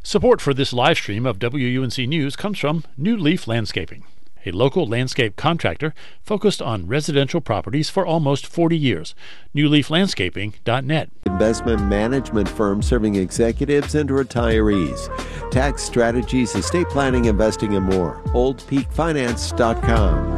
Support for this live stream of WUNC News comes from New Leaf Landscaping, a local landscape contractor focused on residential properties for almost 40 years. NewLeafLandscaping.net. Investment management firm serving executives and retirees. Tax strategies, estate planning, investing, and more. OldPeakFinance.com.